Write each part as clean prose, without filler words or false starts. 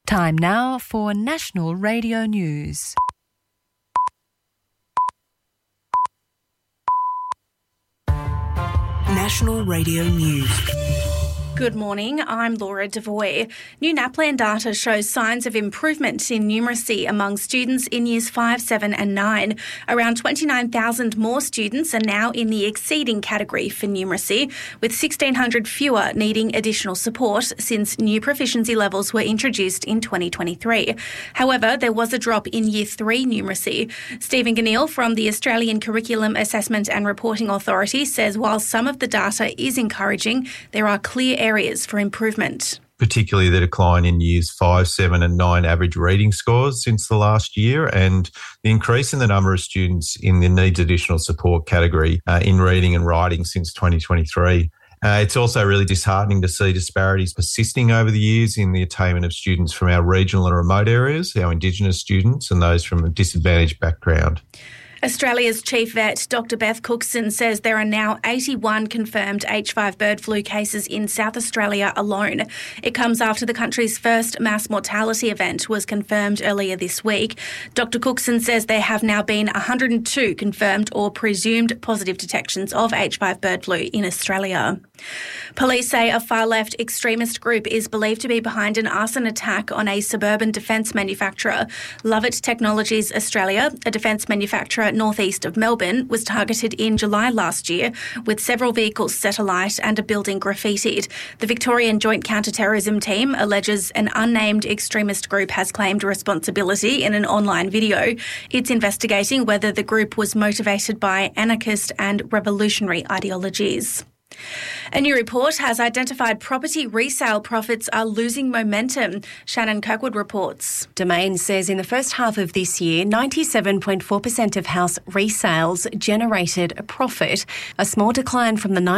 Time now for National Radio News. National Radio News. Good morning, I'm Laura Devoy. New NAPLAN data shows signs of improvement in numeracy among students in Years 5, 7 and 9. Around 29,000 more students are now in the exceeding category for numeracy, with 1,600 fewer needing additional support since new proficiency levels were introduced in 2023. However, there was a drop in Year 3 numeracy. Stephen Ganil from the Australian Curriculum Assessment and Reporting Authority says while some of the data is encouraging, there are clear areas for improvement. Particularly the decline in Years 5, 7 and 9 average reading scores since the last year, and the increase in the number of students in the needs additional support category in reading and writing since 2023. It's also really disheartening to see disparities persisting over the years in the attainment of students from our regional and remote areas, our Indigenous students and those from a disadvantaged background. Australia's chief vet, Dr Beth Cookson, says there are now 81 confirmed H5 bird flu cases in South Australia alone. It comes after the country's first mass mortality event was confirmed earlier this week. Dr Cookson says there have now been 102 confirmed or presumed positive detections of H5 bird flu in Australia. Police say a far-left extremist group is believed to be behind an arson attack on a suburban defence manufacturer. Lovett Technologies Australia, a defence manufacturer northeast of Melbourne, was targeted in July last year with several vehicles set alight and a building graffitied. The Victorian Joint Counter-Terrorism Team alleges an unnamed extremist group has claimed responsibility in an online video. It's investigating whether the group was motivated by anarchist and revolutionary ideologies. A new report has identified property resale profits are losing momentum. Shannon Kirkwood reports. Domain says in the first half of this year, 97.4% of house resales generated a profit, a small decline from the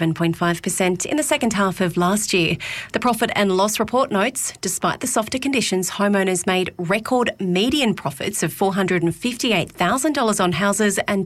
97.5% in the second half of last year. The profit and loss report notes, despite the softer conditions, homeowners made record median profits of $458,000 on houses and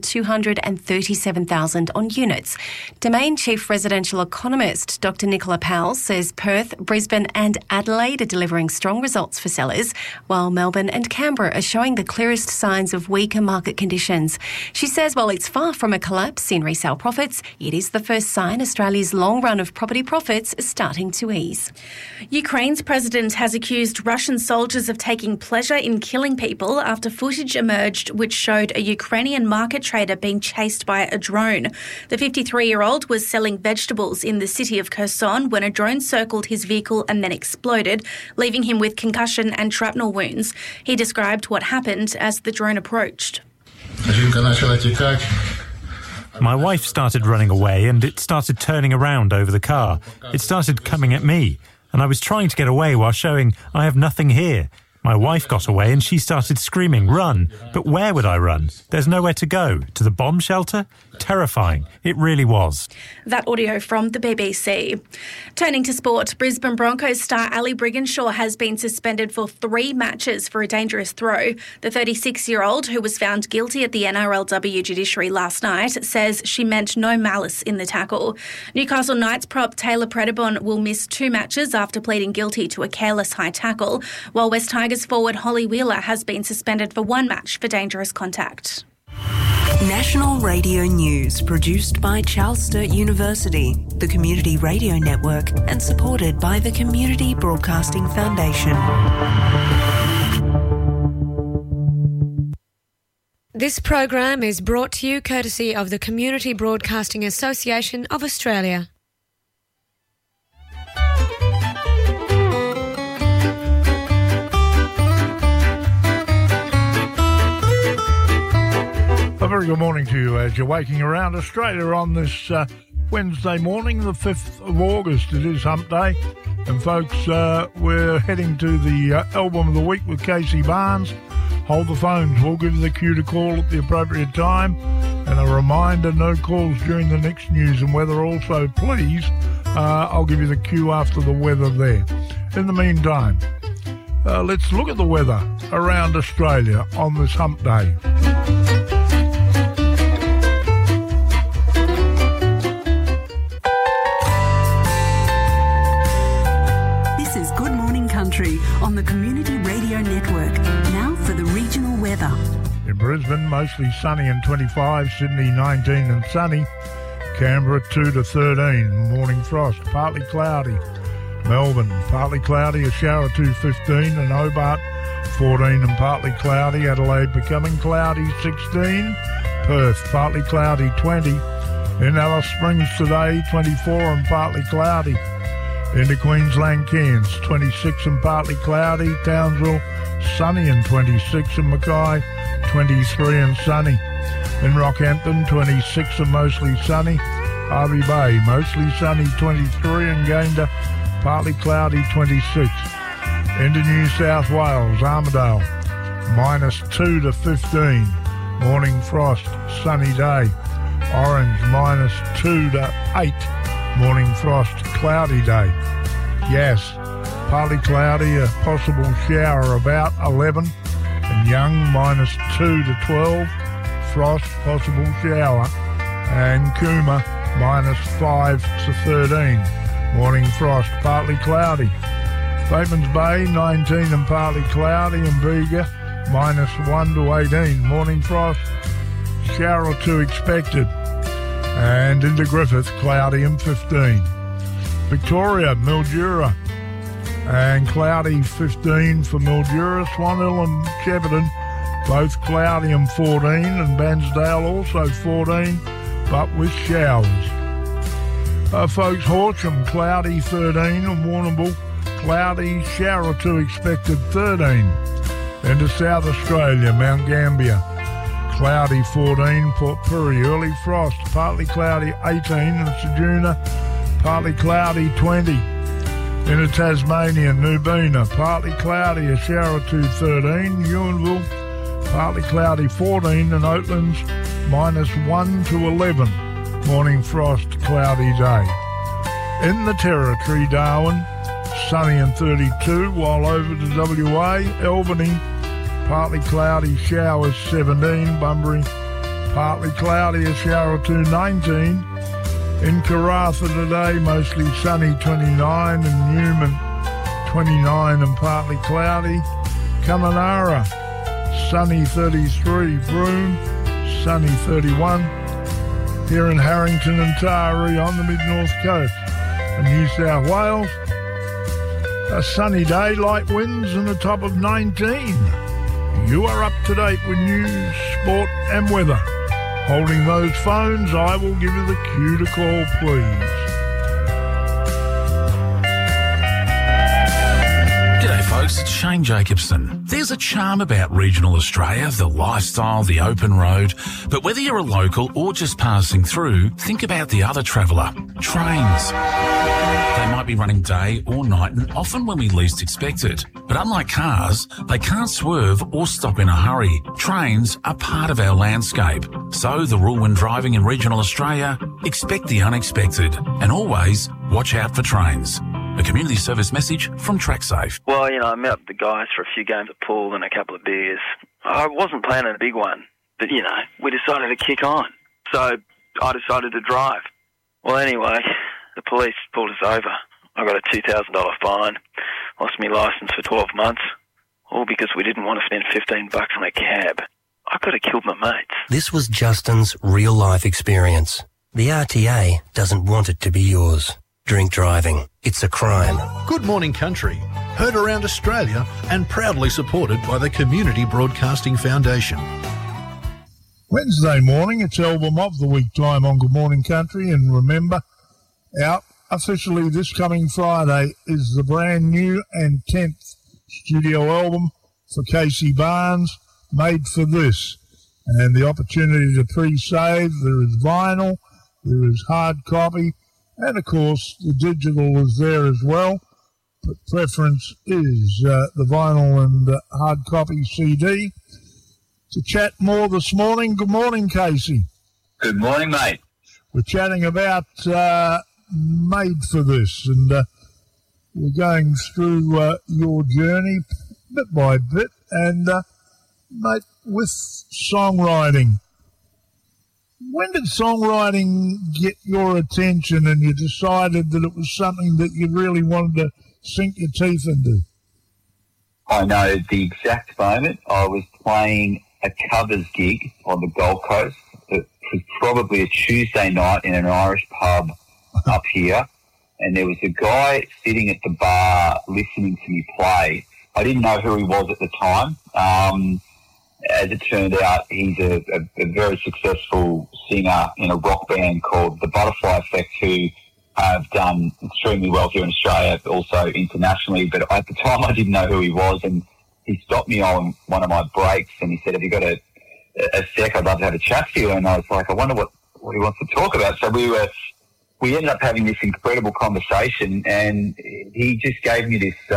$237,000 on units. Domain Chief Residential Economist Dr Nicola Powell says Perth, Brisbane and Adelaide are delivering strong results for sellers, while Melbourne and Canberra are showing the clearest signs of weaker market conditions. She says while it's far from a collapse in resale profits, it is the first sign Australia's long run of property profits is starting to ease. Ukraine's president has accused Russian soldiers of taking pleasure in killing people after footage emerged which showed a Ukrainian market trader being chased by a drone. The 53-year-old was selling vegetables in the city of Kherson when a drone circled his vehicle and then exploded, leaving him with concussion and shrapnel wounds. He described what happened as the drone approached. My wife started running away and it started turning around over the car. It started coming at me and I was trying to get away while showing I have nothing here. My wife got away and she started screaming, "Run!" But where would I run? There's nowhere to go. To the bomb shelter? Terrifying. It really was. That audio from the BBC. Turning to sport, Brisbane Broncos star Ali Brigginshaw has been suspended for 3 matches for a dangerous throw. The 36-year-old, who was found guilty at the NRLW judiciary last night, says she meant no malice in the tackle. Newcastle Knights prop Taylor Predibon will miss 2 matches after pleading guilty to a careless high tackle, while West Tigers forward Holly Wheeler has been suspended for 1 match for dangerous contact. National Radio News, produced by Charles Sturt University, the Community Radio Network, and supported by the Community Broadcasting Foundation. This program is brought to you courtesy of the Community Broadcasting Association of Australia. A very good morning to you as you're waking around Australia on this Wednesday morning, the 5th of August. It is Hump Day. And folks, we're heading to the Album of the Week with Casey Barnes. Hold the phones. We'll give you the cue to call at the appropriate time. And a reminder, no calls during the next news and weather. Also, please, I'll give you the cue after the weather there. In the meantime, let's look at the weather around Australia on this Hump Day. Country on the Community Radio Network. Now for the regional weather. In Brisbane, mostly sunny and 25. Sydney, 19 and sunny. Canberra, 2 to 13. Morning frost, partly cloudy. Melbourne, partly cloudy, a shower 2:15. And Hobart, 14 and partly cloudy. Adelaide becoming cloudy, 16. Perth, partly cloudy, 20. In Alice Springs today, 24 and partly cloudy. Into Queensland, Cairns, 26 and partly cloudy. Townsville, sunny and 26. And Mackay, 23 and sunny. In Rockhampton, 26 and mostly sunny. Hervey Bay, mostly sunny, 23. And Gayndah, partly cloudy, 26. Into New South Wales, Armidale, -2 to 15. Morning frost, sunny day. Orange, -2 to 8. Morning frost, cloudy day. Yes, partly cloudy, a possible shower about 11. And Young, -2 to 12. Frost, possible shower. And Cooma, -5 to 13. Morning frost, partly cloudy. Batemans Bay, 19 and partly cloudy. And Bega, -1 to 18. Morning frost, shower or two expected. And into Griffith, cloudy and 15. Victoria, Mildura, and cloudy 15 for Mildura. Swan Hill and Shepparton, both cloudy and 14. And Bansdale also 14, but with showers. Folks, Horsham, cloudy 13. And Warrnambool, cloudy, shower or two expected 13. Into South Australia, Mount Gambier, cloudy 14. Port Pirie, early frost, partly cloudy 18. And Ceduna, partly cloudy 20. Into Tasmania, Nubina, partly cloudy, a shower or two 13. Ewanville, partly cloudy 14. And Oatlands, -1 to 11. Morning frost, cloudy day. In the Territory, Darwin, sunny and 32. While over to WA, Albany, partly cloudy, showers 17. Bunbury, partly cloudy, a shower or two 19. In Karratha today, mostly sunny 29. And Newman, 29 and partly cloudy. Kununurra, sunny 33. Broome, sunny 31. Here in Harrington and Taree on the mid-north coast. And New South Wales, a sunny day, light winds and a top of 19. You are up to date with news, sport and weather. Holding those phones, I will give you the cue to call, please. G'day folks, it's Shane Jacobson. There's a charm about regional Australia, the lifestyle, the open road. But whether you're a local or just passing through, think about the other traveller, trains. They might be running day or night and often when we least expect it. But unlike cars, they can't swerve or stop in a hurry. Trains are part of our landscape. So the rule when driving in regional Australia, expect the unexpected and always watch out for trains. A community service message from TrackSafe. Well, I met up with the guys for a few games of pool and a couple of beers. I wasn't planning a big one, but, we decided to kick on. So I decided to drive. Well, anyway, the police pulled us over. I got a $2,000 fine, lost my licence for 12 months, all because we didn't want to spend $15 on a cab. I could have killed my mates. This was Justin's real-life experience. The RTA doesn't want it to be yours. Drink driving. It's a crime. Good Morning Country. Heard around Australia and proudly supported by the Community Broadcasting Foundation. Wednesday morning, it's Album of the Week time on Good Morning Country. And remember, out officially this coming Friday is the brand new and 10th studio album for Casey Barnes, Made for This. And the opportunity to pre-save, there is vinyl, there is hard copy, and, of course, the digital is there as well. But preference is the vinyl and hard copy CD. To chat more this morning, good morning, Casey. Good morning, mate. We're chatting about Made for This, and we're going through your journey bit by bit, and, mate, with songwriting. When did songwriting get your attention and you decided that it was something that you really wanted to sink your teeth into? I know the exact moment. I was playing a covers gig on the Gold Coast. It was probably a Tuesday night in an Irish pub up here, and there was a guy sitting at the bar listening to me play. I didn't know who he was at the time. As it turned out, he's a very successful singer in a rock band called The Butterfly Effect, who have done extremely well here in Australia, but also internationally. But at the time, I didn't know who he was, and he stopped me on one of my breaks, and he said, "Have you got a sec? I'd love to have a chat to you." And I was like, I wonder what he wants to talk about. So we ended up having this incredible conversation, and he just gave me this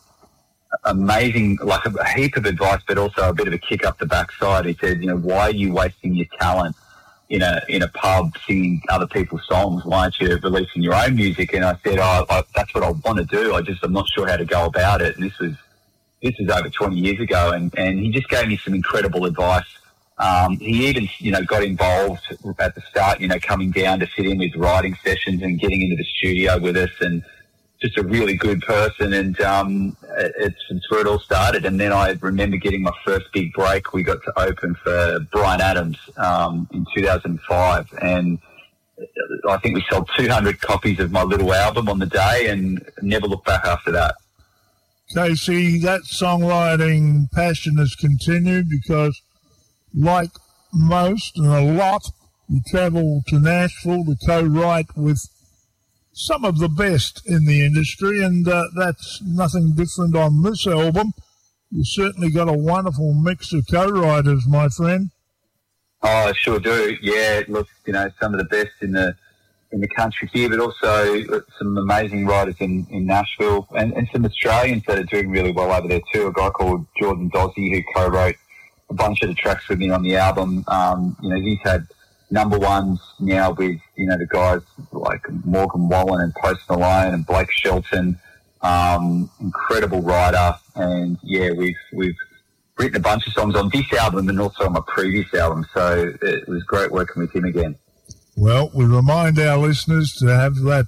amazing, like a heap of advice, but also a bit of a kick up the backside. He said, why are you wasting your talent in a pub singing other people's songs? Why aren't you releasing your own music? And I said, that's what I want to do. I'm not sure how to go about it. And this was over 20 years ago, and he just gave me some incredible advice. He even, got involved at the start, coming down to fit in with writing sessions and getting into the studio with us, and just a really good person. And it's where it all started. And then I remember getting my first big break. We got to open for Bryan Adams in 2005, and I think we sold 200 copies of my little album on the day, and never looked back after that. Casey, that songwriting passion has continued because, like most and a lot, you travel to Nashville to co-write with some of the best in the industry, and that's nothing different on this album. You certainly got a wonderful mix of co-writers, my friend. Oh, I sure do. Yeah, look, some of the best in the country here, but also some amazing writers in Nashville, and some Australians that are doing really well over there too. A guy called Jordan Dozzi, who co-wrote a bunch of the tracks with me on the album. He's had number ones now with, the guys like Morgan Wallen and Post Malone and Blake Shelton. Incredible writer. And yeah, we've written a bunch of songs on this album and also on my previous album. So it was great working with him again. Well, we remind our listeners to have that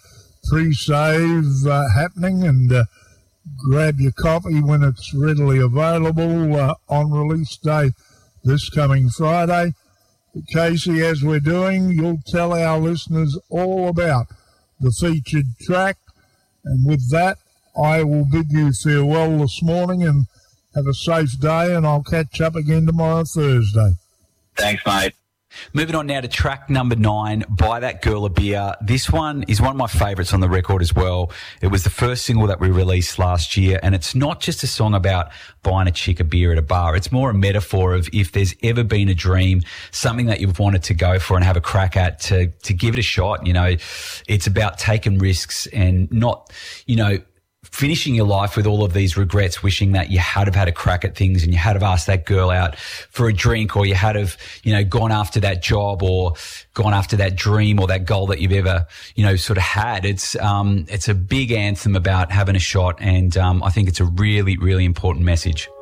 pre-save happening, and grab your copy when it's readily available on release day this coming Friday. But Casey, as we're doing, you'll tell our listeners all about the featured track. And with that, I will bid you farewell this morning and have a safe day, and I'll catch up again tomorrow, Thursday. Thanks, mate. Moving on now to track number 9, Buy That Girl a Beer. This one is one of my favourites on the record as well. It was the first single that we released last year, and it's not just a song about buying a chick a beer at a bar. It's more a metaphor of if there's ever been a dream, something that you've wanted to go for and have a crack at, to give it a shot. It's about taking risks and not, finishing your life with all of these regrets, wishing that you had have had a crack at things and you had have asked that girl out for a drink, or you had have, gone after that job or gone after that dream or that goal that you've ever, sort of had. It's a big anthem about having a shot, and I think it's a really, really important message.